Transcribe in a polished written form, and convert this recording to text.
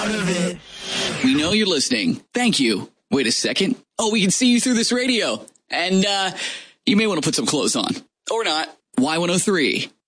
part of it. We know you're listening. Thank you. Wait a second. Oh, we can see you through this radio. And you may want to put some clothes on. Or not. Y103.